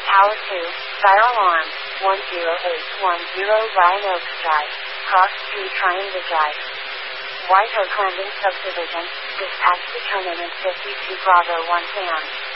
Tower 2, Fire Alarm, 10810 Ryan Oaks Drive, Cross Street Triangle Drive. White Oak Landing Subdivision, dispatch determinant 52 Bravo 1 Sam.